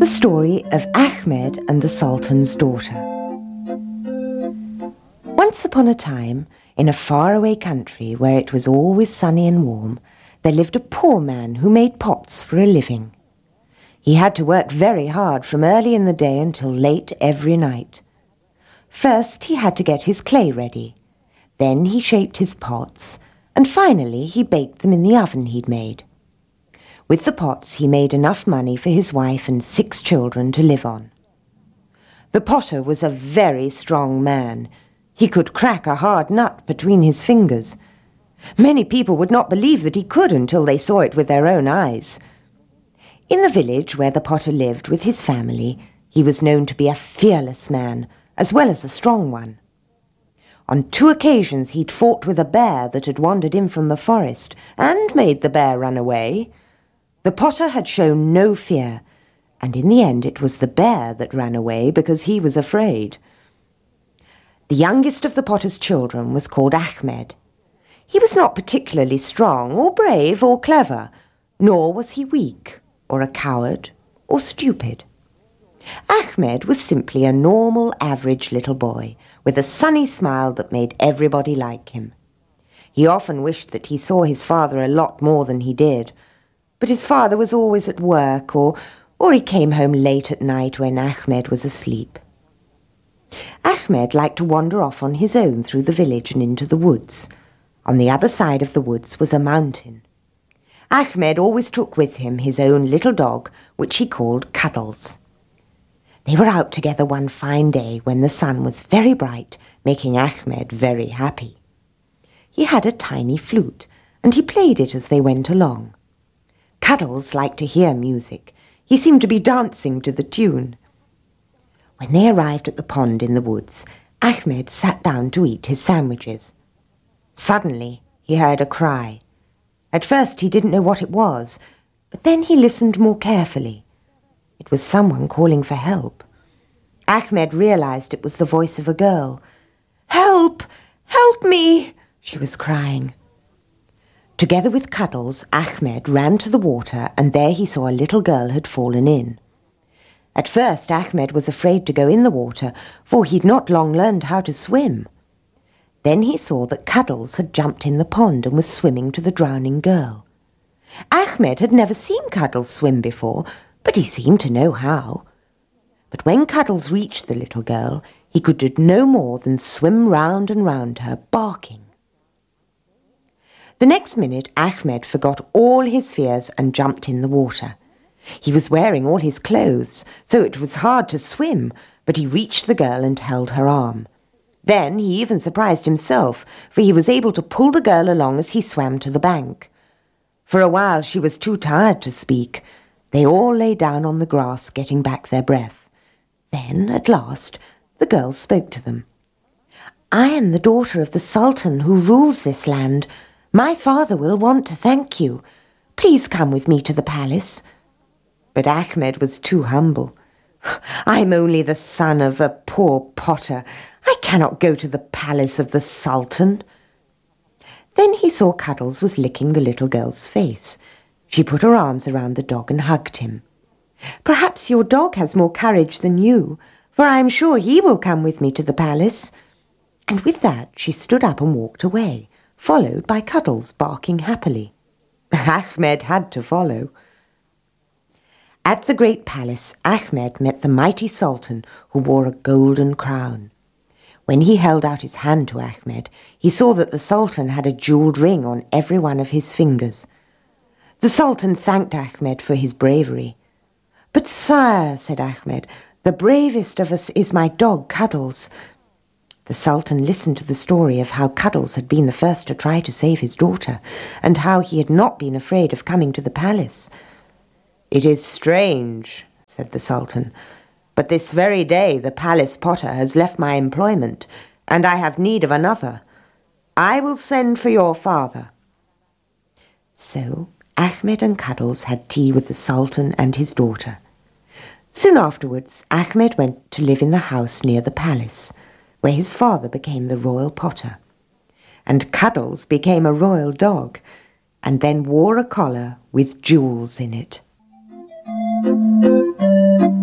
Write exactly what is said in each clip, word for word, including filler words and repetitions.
The story of Ahmed and the Sultan's daughter. Once upon a time, in a faraway country where it was always sunny and warm, there lived a poor man who made pots for a living. He had to work very hard from early in the day until late every night. First he had to get his clay ready. Then he shaped his pots, and finally he baked them in the oven he'd made. With the pots he made enough money for his wife and six children to live on. The potter was a very strong man. He could crack a hard nut between his fingers. Many people would not believe that he could until they saw it with their own eyes. In the village where the potter lived with his family, he was known to be a fearless man, as well as a strong one. On two occasions he'd fought with a bear that had wandered in from the forest, and made the bear run away. The potter had shown no fear, and in the end it was the bear that ran away because he was afraid. The youngest of the potter's children was called Ahmed. He was not particularly strong or brave or clever, nor was he weak or a coward or stupid. Ahmed was simply a normal, average little boy with a sunny smile that made everybody like him. He often wished that he saw his father a lot more than he did, but his father was always at work or, or he came home late at night when Ahmed was asleep. Ahmed liked to wander off on his own through the village and into the woods. On the other side of the woods was a mountain. Ahmed always took with him his own little dog, which he called Cuddles. They were out together one fine day when the sun was very bright, making Ahmed very happy. He had a tiny flute, and he played it as they went along. Cuddles liked to hear music. He seemed to be dancing to the tune. When they arrived at the pond in the woods, Ahmed sat down to eat his sandwiches. Suddenly he heard a cry. At first he didn't know what it was, but then he listened more carefully. It was someone calling for help. Ahmed realized it was the voice of a girl. "Help! Help me!" she was crying. Together with Cuddles, Ahmed ran to the water, and there he saw a little girl had fallen in. At first Ahmed was afraid to go in the water, for he'd not long learned how to swim. Then he saw that Cuddles had jumped in the pond and was swimming to the drowning girl. Ahmed had never seen Cuddles swim before, but he seemed to know how. But when Cuddles reached the little girl, he could do no more than swim round and round her, barking. The next minute Ahmed forgot all his fears and jumped in the water. He was wearing all his clothes, so it was hard to swim, but he reached the girl and held her arm. Then he even surprised himself, for he was able to pull the girl along as he swam to the bank. For a while she was too tired to speak. They all lay down on the grass, getting back their breath. Then, at last, the girl spoke to them. "I am the daughter of the Sultan who rules this land. My father will want to thank you. Please come with me to the palace." But Ahmed was too humble. "I'm only the son of a poor potter. I cannot go to the palace of the Sultan." Then he saw Cuddles was licking the little girl's face. She put her arms around the dog and hugged him. "Perhaps your dog has more courage than you, for I am sure he will come with me to the palace." And with that she stood up and walked away, followed by Cuddles barking happily. Ahmed had to follow. At the great palace, Ahmed met the mighty Sultan, who wore a golden crown. When he held out his hand to Ahmed, he saw that the Sultan had a jewelled ring on every one of his fingers. The Sultan thanked Ahmed for his bravery. "But sire," said Ahmed, "the bravest of us is my dog Cuddles." The Sultan listened to the story of how Cuddles had been the first to try to save his daughter, and how he had not been afraid of coming to the palace. "It is strange," said the Sultan, "but this very day the palace potter has left my employment, and I have need of another. I will send for your father." So Ahmed and Cuddles had tea with the Sultan and his daughter. Soon afterwards, Ahmed went to live in the house near the palace, where his father became the royal potter. And Cuddles became a royal dog, and then wore a collar with jewels in it.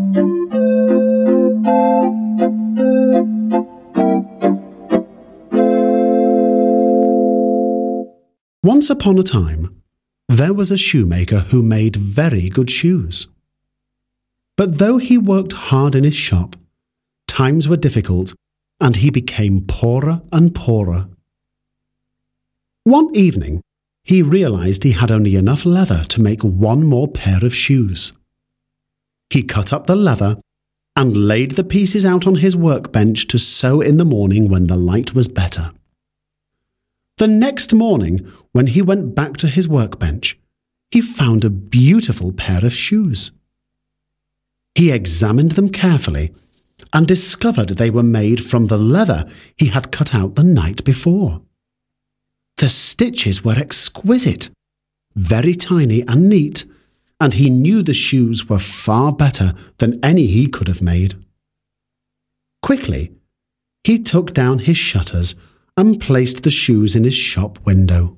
Once upon a time, there was a shoemaker who made very good shoes. But though he worked hard in his shop, times were difficult, and he became poorer and poorer. One evening, he realized he had only enough leather to make one more pair of shoes. He cut up the leather and laid the pieces out on his workbench to sew in the morning when the light was better. The next morning, when he went back to his workbench, he found a beautiful pair of shoes. He examined them carefully and discovered they were made from the leather he had cut out the night before. The stitches were exquisite, very tiny and neat, and he knew the shoes were far better than any he could have made. Quickly, he took down his shutters and placed the shoes in his shop window.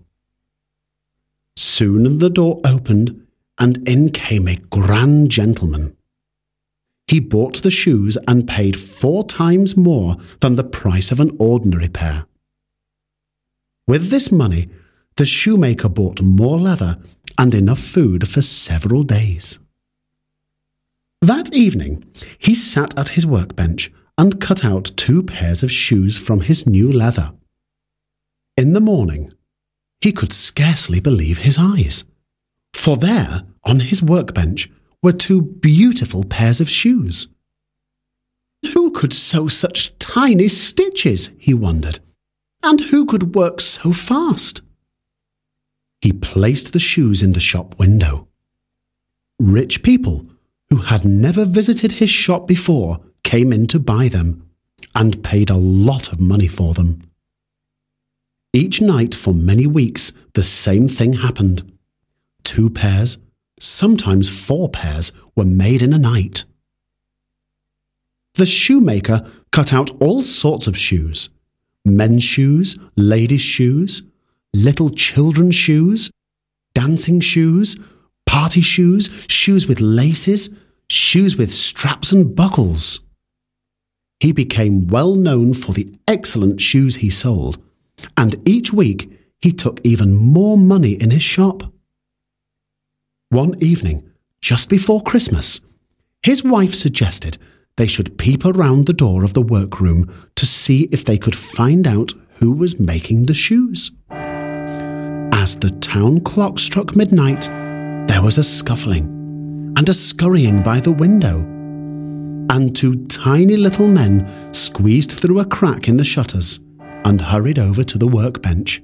Soon the door opened, and in came a grand gentleman. He bought the shoes and paid four times more than the price of an ordinary pair. With this money, the shoemaker bought more leather and enough food for several days. That evening, he sat at his workbench and cut out two pairs of shoes from his new leather. In the morning, he could scarcely believe his eyes, for there, on his workbench, were two beautiful pairs of shoes. Who could sew such tiny stitches, he wondered, and who could work so fast? He placed the shoes in the shop window. Rich people who had never visited his shop before came in to buy them and paid a lot of money for them. Each night for many weeks, the same thing happened. Two pairs, sometimes four pairs, were made in a night. The shoemaker cut out all sorts of shoes: men's shoes, ladies' shoes, little children's shoes, dancing shoes, party shoes, shoes with laces, shoes with straps and buckles. He became well known for the excellent shoes he sold, and each week he took even more money in his shop. One evening, just before Christmas, his wife suggested they should peep around the door of the workroom to see if they could find out who was making the shoes. As the town clock struck midnight, there was a scuffling and a scurrying by the window, and two tiny little men squeezed through a crack in the shutters and hurried over to the workbench.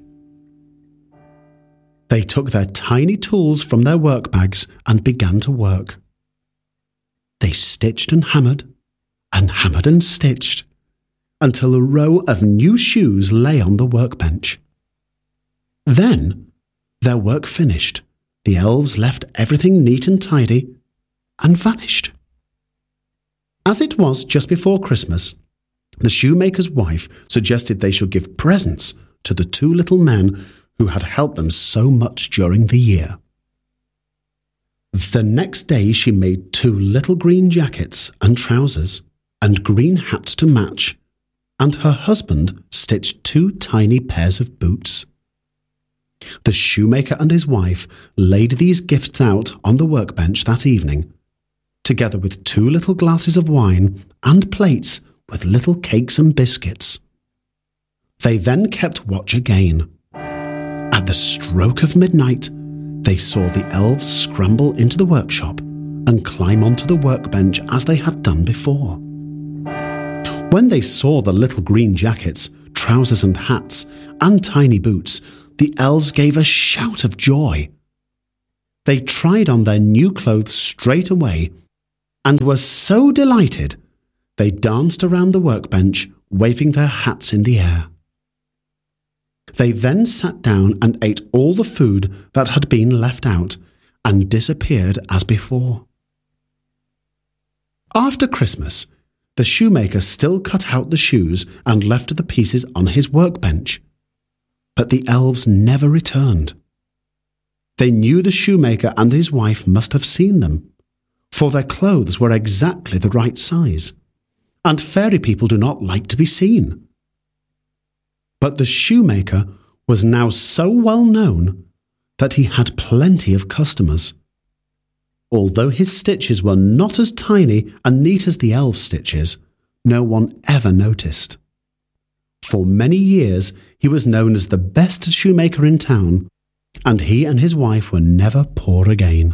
They took their tiny tools from their work bags and began to work. They stitched and hammered, and hammered and stitched, until a row of new shoes lay on the workbench. Then, their work finished, the elves left everything neat and tidy, and vanished. As it was just before Christmas, the shoemaker's wife suggested they should give presents to the two little men who had helped them so much during the year. The next day she made two little green jackets and trousers and green hats to match, and her husband stitched two tiny pairs of boots. The shoemaker and his wife laid these gifts out on the workbench that evening, together with two little glasses of wine and plates with little cakes and biscuits. They then kept watch again. At the stroke of midnight, they saw the elves scramble into the workshop and climb onto the workbench as they had done before. When they saw the little green jackets, trousers and hats, and tiny boots, the elves gave a shout of joy. They tried on their new clothes straight away and were so delighted they danced around the workbench, waving their hats in the air. They then sat down and ate all the food that had been left out and disappeared as before. After Christmas, the shoemaker still cut out the shoes and left the pieces on his workbench. But the elves never returned. They knew the shoemaker and his wife must have seen them, for their clothes were exactly the right size, and fairy people do not like to be seen. But the shoemaker was now so well known that he had plenty of customers. Although his stitches were not as tiny and neat as the elves' stitches, no one ever noticed. For many years he was known as the best shoemaker in town, and he and his wife were never poor again.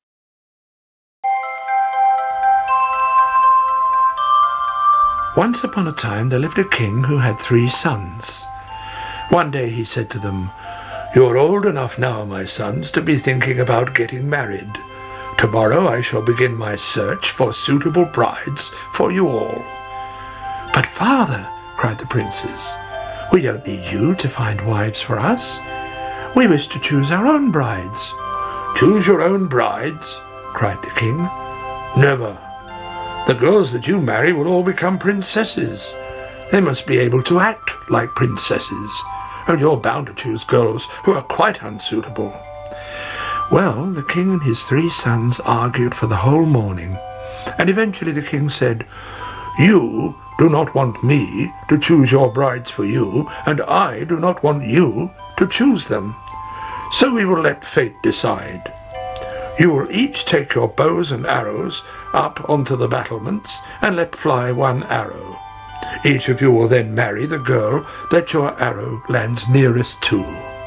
Once upon a time there lived a king who had three sons. One day he said to them, "You are old enough now, my sons, to be thinking about getting married. Tomorrow I shall begin my search for suitable brides for you all." "But father," cried the princes, "we don't need you to find wives for us. We wish to choose our own brides." "Choose your own brides?" cried the king. "Never. The girls that you marry will all become princesses. They must be able to act like princesses, and you're bound to choose girls who are quite unsuitable." Well, the king and his three sons argued for the whole morning, and eventually the king said, "You do not want me to choose your brides for you, and I do not want you to choose them. So we will let fate decide. You will each take your bows and arrows up onto the battlements and let fly one arrow. Each of you will then marry the girl that your arrow lands nearest to."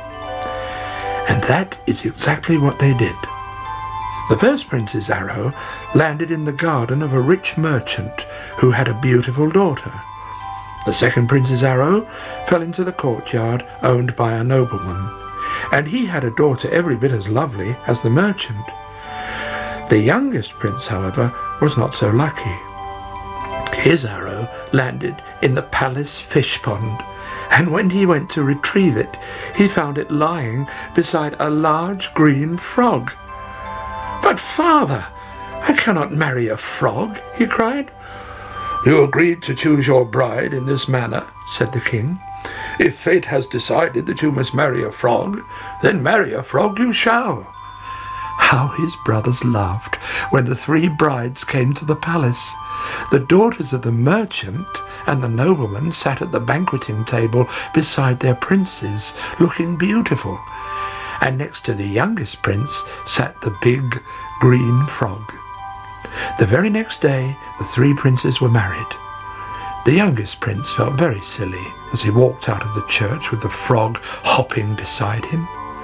And that is exactly what they did. The first prince's arrow landed in the garden of a rich merchant who had a beautiful daughter. The second prince's arrow fell into the courtyard owned by a nobleman, and he had a daughter every bit as lovely as the merchant. The youngest prince, however, was not so lucky. His arrow landed in the palace fish pond, and when he went to retrieve it, he found it lying beside a large green frog. "But father, I cannot marry a frog," he cried. "You agreed to choose your bride in this manner," said the king. "If fate has decided that you must marry a frog, then marry a frog you shall." How his brothers laughed when the three brides came to the palace. The daughters of the merchant and the nobleman sat at the banqueting table beside their princes, looking beautiful, and next to the youngest prince sat the big green frog. The very next day the three princes were married. The youngest prince felt very silly as he walked out of the church with the frog hopping beside him.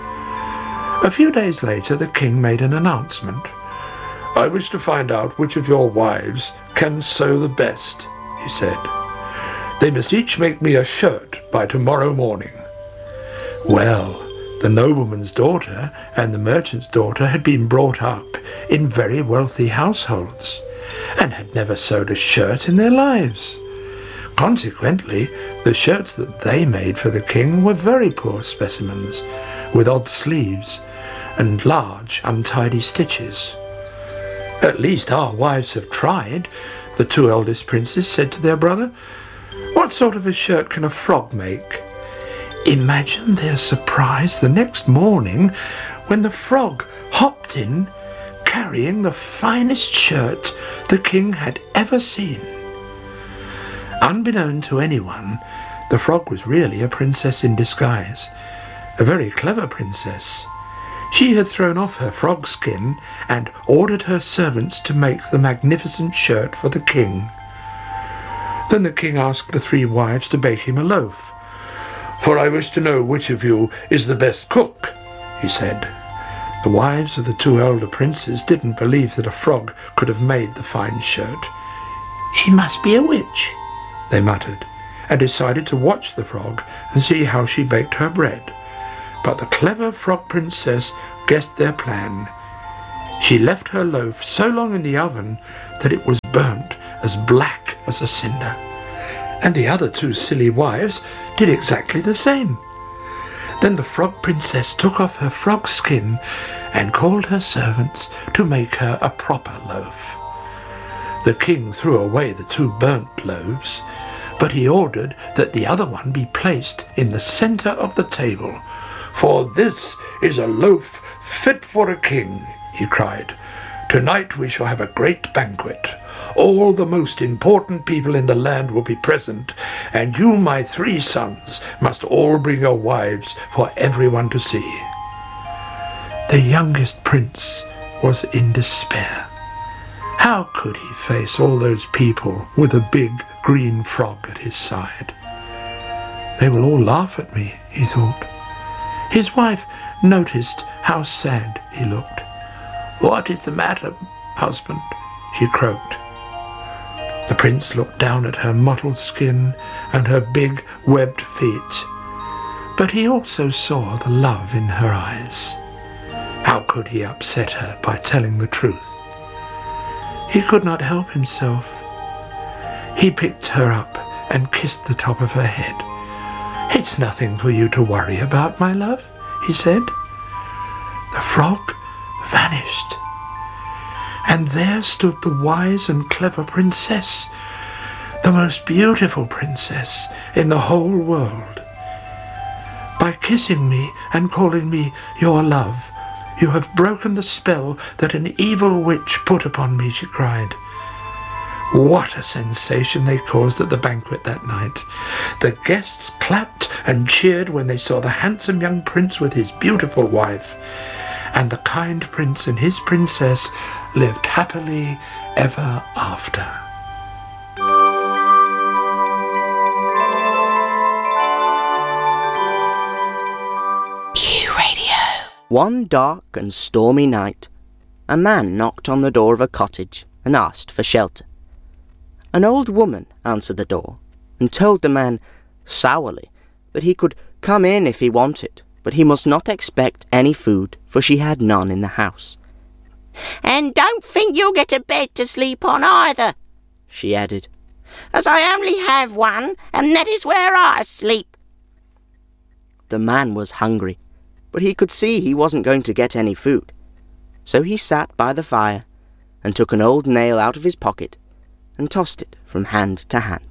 A few days later the king made an announcement. "I wish to find out which of your wives can sew the best," he said. "They must each make me a shirt by tomorrow morning." Well, the nobleman's daughter and the merchant's daughter had been brought up in very wealthy households, and had never sewed a shirt in their lives. Consequently, the shirts that they made for the king were very poor specimens, with odd sleeves and large, untidy stitches. "At least our wives have tried," the two eldest princes said to their brother. "What sort of a shirt can a frog make?" Imagine their surprise the next morning when the frog hopped in, carrying the finest shirt the king had ever seen. Unbeknown to anyone, the frog was really a princess in disguise, a very clever princess. She had thrown off her frog skin and ordered her servants to make the magnificent shirt for the king. Then the king asked the three wives to bake him a loaf. "For I wish to know which of you is the best cook," he said. The wives of the two elder princes didn't believe that a frog could have made the fine shirt. "She must be a witch," they muttered, and decided to watch the frog and see how she baked her bread. But the clever frog princess guessed their plan. She left her loaf so long in the oven that it was burnt as black as a cinder. And the other two silly wives did exactly the same. Then the frog princess took off her frog skin and called her servants to make her a proper loaf. The king threw away the two burnt loaves, but he ordered that the other one be placed in the centre of the table. "For this is a loaf fit for a king," he cried. "Tonight we shall have a great banquet. All the most important people in the land will be present, and you, my three sons, must all bring your wives for everyone to see." The youngest prince was in despair. How could he face all those people with a big green frog at his side? "They will all laugh at me," he thought. His wife noticed how sad he looked. "What is the matter, husband?" she croaked. The prince looked down at her mottled skin and her big webbed feet, but he also saw the love in her eyes. How could he upset her by telling the truth? He could not help himself. He picked her up and kissed the top of her head. "It's nothing for you to worry about, my love," he said. The frog vanished, and there stood the wise and clever princess, the most beautiful princess in the whole world. "By kissing me and calling me your love, you have broken the spell that an evil witch put upon me," she cried. What a sensation they caused at the banquet that night. The guests clapped and cheered when they saw the handsome young prince with his beautiful wife, and the kind prince and his princess lived happily ever after. Q Radio. One dark and stormy night, a man knocked on the door of a cottage and asked for shelter. An old woman answered the door and told the man sourly that he could come in if he wanted, but he must not expect any food, for she had none in the house. "And don't think you'll get a bed to sleep on either," she added, "as I only have one, and that is where I sleep." The man was hungry, but he could see he wasn't going to get any food, so he sat by the fire and took an old nail out of his pocket and tossed it from hand to hand.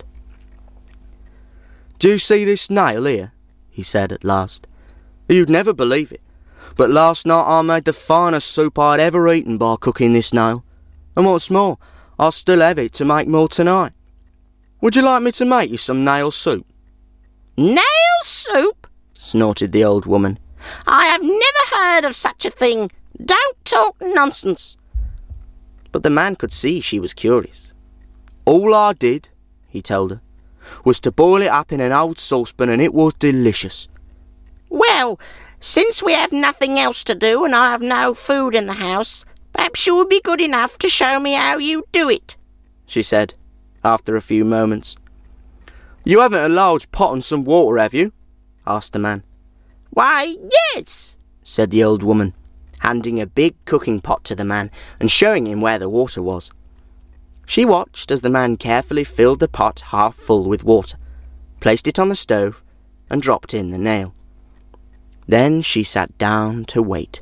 "Do you see this nail here?" he said at last. "You'd never believe it, but last night I made the finest soup I'd ever eaten by cooking this nail, and what's more, I'll still have it to make more tonight. Would you like me to make you some nail soup?" "Nail soup?" snorted the old woman. "I have never heard of such a thing. Don't talk nonsense." But the man could see she was curious. "All I did," he told her, "was to boil it up in an old saucepan, and it was delicious." "Well, since we have nothing else to do and I have no food in the house, perhaps you would be good enough to show me how you do it," she said, after a few moments. "You haven't a large pot and some water, have you?" asked the man. "Why, yes," said the old woman, handing a big cooking pot to the man and showing him where the water was. She watched as the man carefully filled the pot half full with water, placed it on the stove, and dropped in the nail. Then she sat down to wait.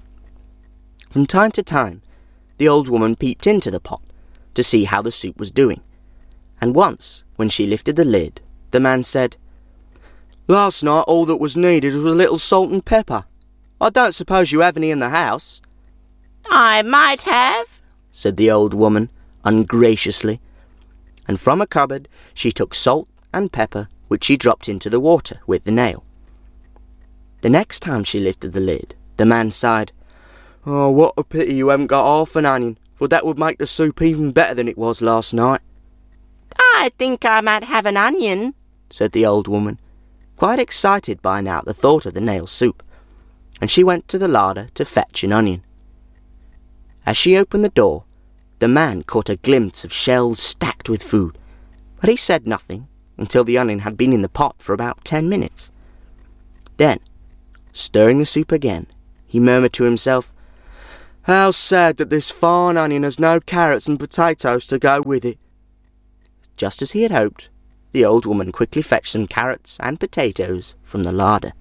From time to time, the old woman peeped into the pot to see how the soup was doing, and once, when she lifted the lid, the man said, "Last night all that was needed was a little salt and pepper. I don't suppose you have any in the house?" "I might have," said the old woman, ungraciously, and from a cupboard she took salt and pepper, which she dropped into the water with the nail. The next time she lifted the lid, the man sighed, "Oh, what a pity you haven't got half an onion, for that would make the soup even better than it was last night." "I think I might have an onion," said the old woman, quite excited by now at the thought of the nail soup, and she went to the larder to fetch an onion. As she opened the door, the man caught a glimpse of shelves stacked with food, but he said nothing until the onion had been in the pot for about ten minutes. Then, stirring the soup again, he murmured to himself, "How sad that this fine onion has no carrots and potatoes to go with it." Just as he had hoped, the old woman quickly fetched some carrots and potatoes from the larder.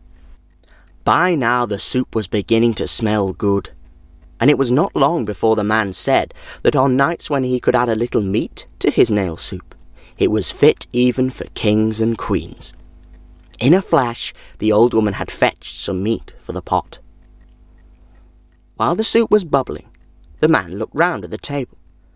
By now the soup was beginning to smell good, and it was not long before the man said that on nights when he could add a little meat to his nail soup, it was fit even for kings and queens. In a flash, the old woman had fetched some meat for the pot. While the soup was bubbling, the man looked round at the table.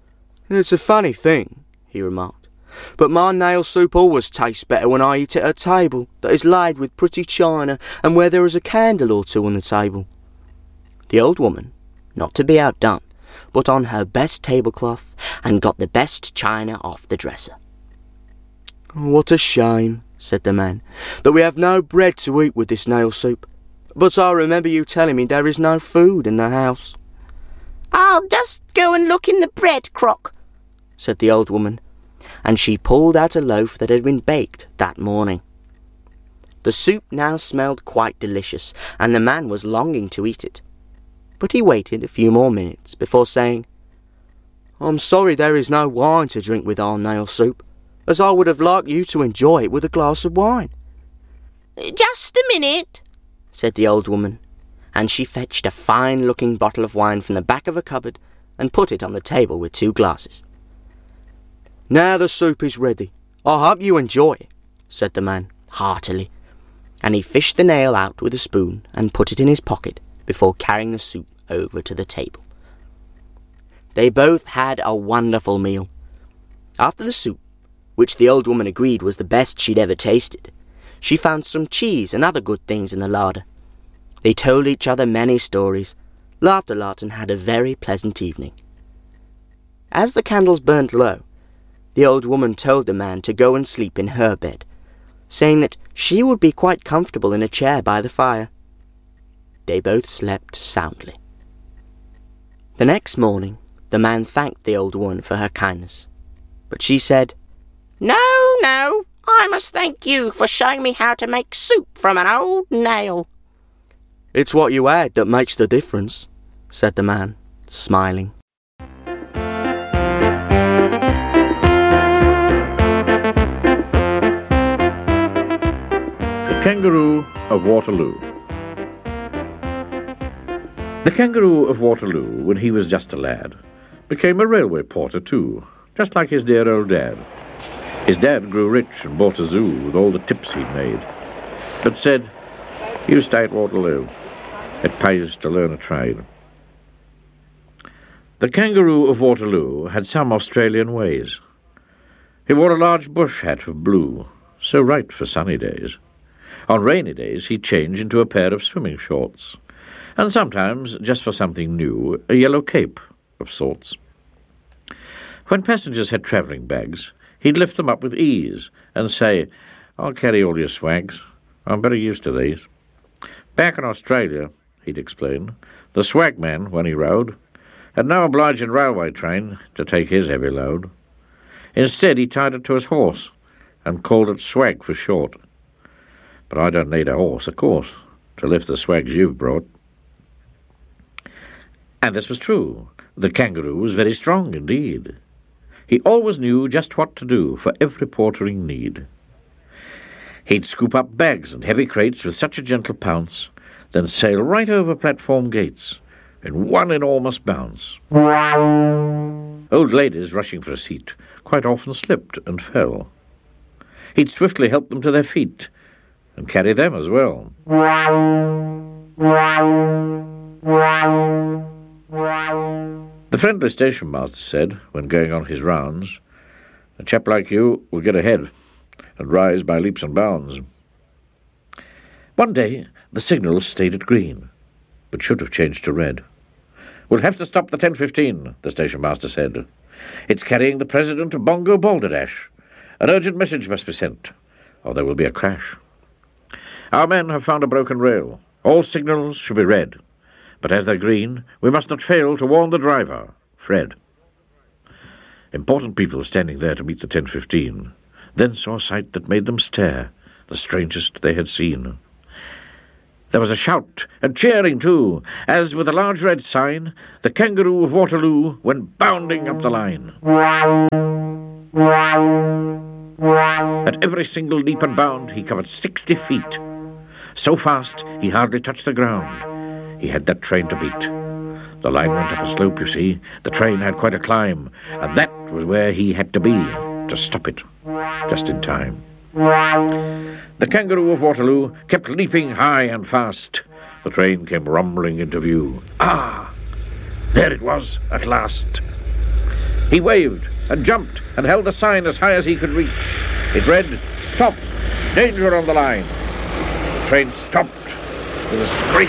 "It's a funny thing," he remarked, "but my nail soup always tastes better when I eat it at a table that is laid with pretty china and where there is a candle or two on the table." The old woman, not to be outdone, put on her best tablecloth and got the best china off the dresser. "What a shame," said the man, "that we have no bread to eat with this nail soup. But I remember you telling me there is no food in the house." "I'll just go and look in the bread crock," said the old woman, and she pulled out a loaf that had been baked that morning. The soup now smelled quite delicious, and the man was longing to eat it. But he waited a few more minutes before saying, "I'm sorry there is no wine to drink with our nail soup, as I would have liked you to enjoy it with a glass of wine." "Just a minute," said the old woman, and she fetched a fine-looking bottle of wine from the back of a cupboard and put it on the table with two glasses. "Now the soup is ready. I hope you enjoy it," said the man, heartily, and he fished the nail out with a spoon and put it in his pocket before carrying the soup over to the table. They both had a wonderful meal. After the soup, which the old woman agreed was the best she'd ever tasted, she found some cheese and other good things in the larder. They told each other many stories, laughed a lot, and had a very pleasant evening. As the candles burnt low, the old woman told the man to go and sleep in her bed, saying that she would be quite comfortable in a chair by the fire. They both slept soundly. The next morning, the man thanked the old woman for her kindness, but she said, "No, no, I must thank you for showing me how to make soup from an old nail." "It's what you add that makes the difference," said the man, smiling. The Kangaroo of Waterloo. The Kangaroo of Waterloo, when he was just a lad, became a railway porter too, just like his dear old dad. His dad grew rich and bought a zoo with all the tips he'd made, but said, "You stay at Waterloo. It pays to learn a trade." The Kangaroo of Waterloo had some Australian ways. He wore a large bush hat of blue, so right for sunny days. On rainy days he'd change into a pair of swimming shorts, and sometimes, just for something new, a yellow cape of sorts. When passengers had travelling bags, he'd lift them up with ease and say, "I'll carry all your swags. I'm very used to these." Back in Australia, he'd explain, the swagman, when he rode, had no obliging railway train to take his heavy load. Instead, he tied it to his horse and called it swag for short. But I don't need a horse, of course, to lift the swags you've brought. And this was true. The kangaroo was very strong indeed. He always knew just what to do for every portering need. He'd scoop up bags and heavy crates with such a gentle pounce, then sail right over platform gates in one enormous bounce. Old ladies rushing for a seat quite often slipped and fell. He'd swiftly help them to their feet and carry them as well. The friendly station master said, when going on his rounds, "A chap like you will get ahead and rise by leaps and bounds." One day the signals stayed at green, but should have changed to red. "We'll have to stop the ten fifteen, the station master said. "It's carrying the president of Bongo Balderdash. An urgent message must be sent, or there will be a crash. Our men have found a broken rail. All signals should be red. But as they're green, we must not fail to warn the driver, Fred." Important people standing there to meet the ten fifteen then saw a sight that made them stare, the strangest they had seen. There was a shout and cheering too, as with a large red sign, the Kangaroo of Waterloo went bounding up the line. At every single leap and bound he covered sixty feet. So fast he hardly touched the ground. He had that train to beat. The line went up a slope, you see. The train had quite a climb, and that was where he had to be, to stop it, just in time. The Kangaroo of Waterloo kept leaping high and fast. The train came rumbling into view. Ah! There it was, at last. He waved and jumped and held the sign as high as he could reach. It read, "Stop! Danger on the line!" The train stopped with a screech.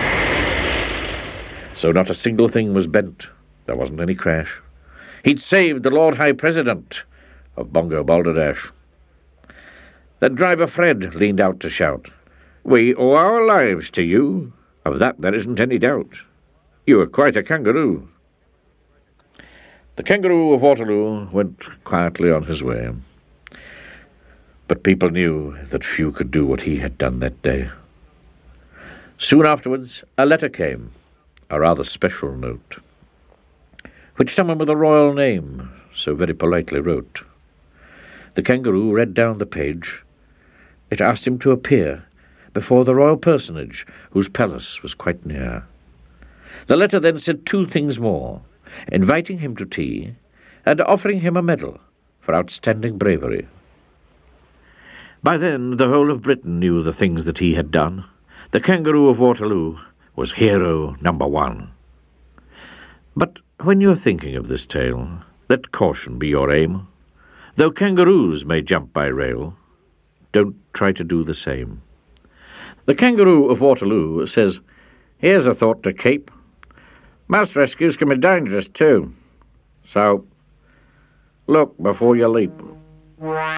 So not a single thing was bent. There wasn't any crash. He'd saved the Lord High President of Bongo Balderdash. Then driver Fred leaned out to shout, "We owe our lives to you. Of that there isn't any doubt. You are quite a kangaroo." The Kangaroo of Waterloo went quietly on his way. But people knew that few could do what he had done that day. Soon afterwards, a letter came, a rather special note, which someone with a royal name so very politely wrote. The Kangaroo read down the page. It asked him to appear before the royal personage, whose palace was quite near. The letter then said two things more, inviting him to tea and offering him a medal for outstanding bravery. By then the whole of Britain knew the things that he had done. The Kangaroo of Waterloo was hero number one. But when you are thinking of this tale, let caution be your aim. Though kangaroos may jump by rail, don't try to do the same. The Kangaroo of Waterloo says, "Here's a thought to keep. Mouse rescues can be dangerous too. So, look before you leap."